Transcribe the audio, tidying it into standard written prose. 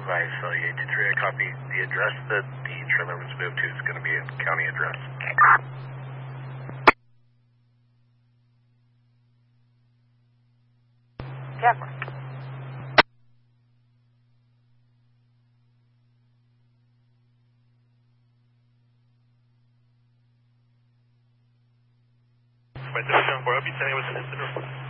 Advise Celly 823, I copy. The address that the trailer was moved to is going to be a county address. Camera. My 774, I'll be sending with an incident report.